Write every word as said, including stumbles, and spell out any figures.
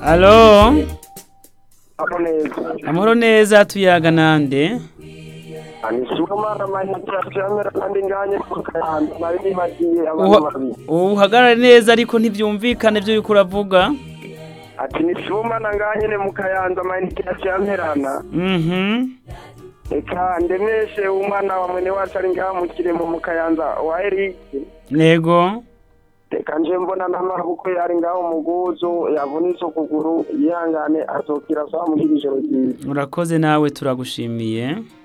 Alo, Aboneza. amahoro neza tuyaga nande? Ani sumara mani cyamera kandi nganye kukayanda nari nibagiye Uha- abantu babiri. Uhagarare neza ariko ntivyumvikane ivyo uriko uravuga. Ati ni suma nanganye ne mukayanza mani cyamerana. Mhm. Eka ndemeshe umwana wa mwene wacu ari ngaha mu kiremo mu Kayanza wa Eric. Nego. Eka nje mbona n'amabuko yari ngaho muguzo yavunitse ukuguru yihangane azokira saa mu ijoro ryiza. Urakoze nawe turagushimiye.